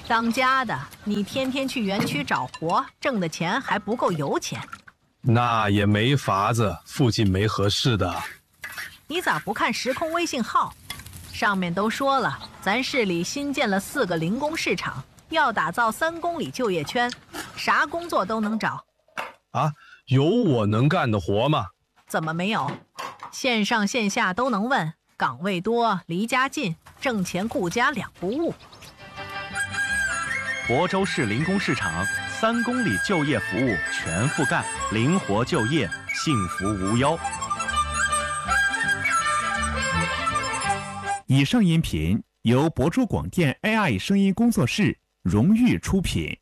当家的，你天天去园区找活，挣的钱还不够油钱。 那也没法子，附近没合适的。 你咋不看时空微信号？上面都说了，咱市里新建了4个零工市场，要打造3公里就业圈，啥工作都能找。 啊，有我能干的活吗？ 怎么没有？线上线下都能问，岗位多，离家近，挣钱顾家两不误。 亳州市零工市场3公里就业服务全覆盖，灵活就业，幸福无忧。 以上音频由亳州广电 AI 声音工作室荣誉出品。